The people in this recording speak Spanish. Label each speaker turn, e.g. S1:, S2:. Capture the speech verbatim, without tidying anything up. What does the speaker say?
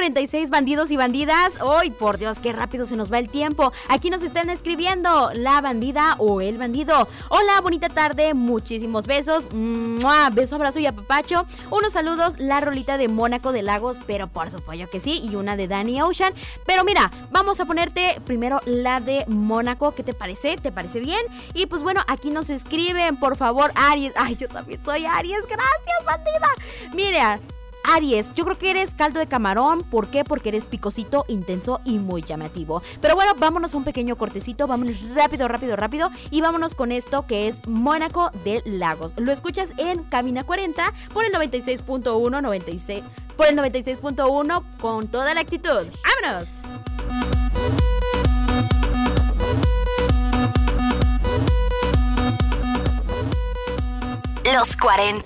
S1: noventa y seis, bandidos y bandidas. ¡Ay, por Dios, qué rápido se nos va el tiempo! Aquí nos están escribiendo la bandida o el bandido. Hola, bonita tarde, muchísimos besos. ¡Mua! Beso, abrazo y apapacho. Unos saludos, la rolita de Mónaco de Lagos, pero por supuesto que sí, y una de Danny Ocean. Pero mira, vamos a ponerte primero la de Mónaco. ¿Qué te parece? ¿Te parece bien? Y pues bueno, aquí nos escriben, por favor, Aries. Ay, yo también soy Aries. Gracias, bandida. Mira, Aries, yo creo que eres caldo de camarón. ¿Por qué? Porque eres picosito, intenso y muy llamativo. Pero bueno, vámonos a un pequeño cortecito. Vámonos rápido, rápido, rápido. Y vámonos con esto que es Mónaco de Lagos. Lo escuchas en Cabina cuarenta por el noventa y seis punto uno, noventa y seis, por el noventa y seis punto uno con toda la actitud. ¡Vámonos!
S2: Los cuarenta.